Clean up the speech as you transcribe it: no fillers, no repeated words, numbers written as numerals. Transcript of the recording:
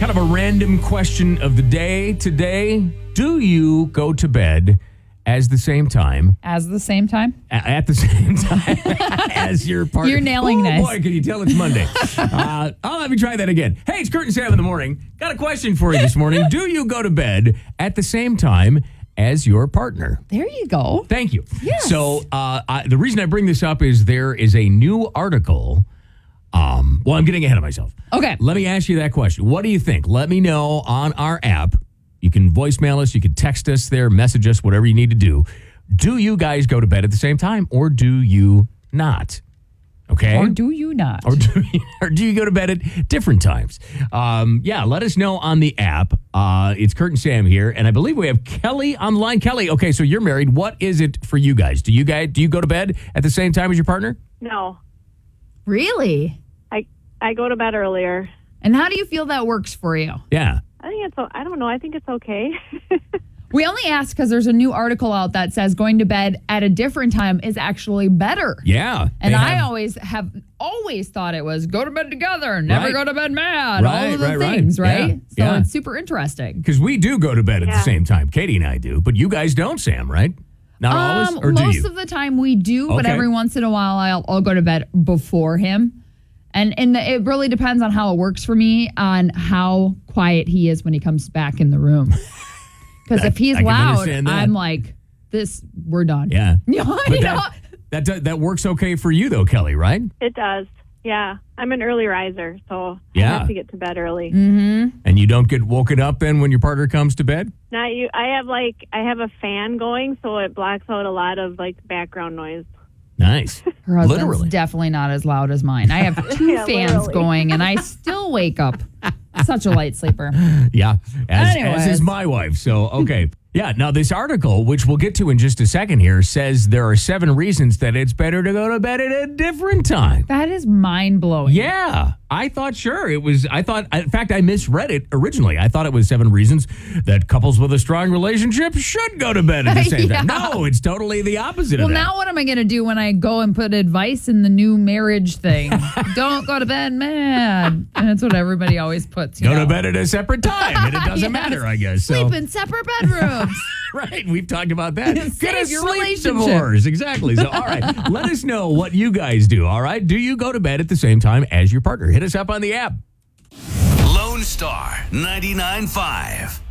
Kind of a random question of the day today. Do you go to bed at the same time At the same time as your partner? You're nailing this. Boy, can you tell it's Monday. Let me try that again. Hey, it's Kurt and Sam in the morning. Got a question for you this morning. Do you go to bed at the same time as your partner? There you go. Thank you. Yes. So the reason I bring this up is there is a new article. I'm getting ahead of myself. Okay. Let me ask you that question. What do you think? Let me know on our app. You can voicemail us. You can text us there, message us, whatever you need to do. Do you guys go to bed at the same time or do you not? Okay. Or do you not? Or do you go to bed at different times? Let us know on the app. It's Kurt and Sam here, and I believe we have Kelly on the line. Kelly, okay, so you're married. What is it for you guys? Do you go to bed at the same time as your partner? No, Really? I go to bed earlier. And how do you feel that works for you? Yeah. I don't know. I think it's okay. We only ask because there's a new article out that says going to bed at a different time is actually better. Yeah. And I always thought it was go to bed together, never go to bed mad, all of the things, right? Yeah. So it's super interesting. Because we do go to bed at the same time. Katie and I do, but you guys don't, Sam, right? Not always, or do you? Most of the time we do, but every once in a while I'll go to bed before him. And it really depends on how it works for me, on how quiet he is when he comes back in the room. Because if he's loud, I'm like, we're done. Yeah. But that works okay for you, though, Kelly, right? It does. Yeah. I'm an early riser, so I have to get to bed early. Mm-hmm. And you don't get woken up then when your partner comes to bed? Not you. I have a fan going, so it blocks out a lot of background noise. Nice. Her husband's Literally. definitely not as loud as mine. I have two fans going, and I still wake up. Such a light sleeper. Yeah, as Anyways. is my wife. So, okay. Yeah, now this article, which we'll get to in just a second here, says there are 7 reasons that it's better to go to bed at a different time. That is mind-blowing. Yeah, I thought in fact, I misread it originally. I thought it was 7 reasons that couples with a strong relationship should go to bed at the same time. No, it's totally the opposite of that. Well, now what am I going to do when I go and put advice in the new marriage thing? Don't go to bed mad. And that's what everybody always puts. Go to bed at a separate time, and it doesn't matter, I guess. Sleep in separate bedrooms. Right, we've talked about that. Save your relationship. Divorce, exactly. So, all right, let us know what you guys do, all right? Do you go to bed at the same time as your partner? Hit us up on the app. Lone Star 99.5.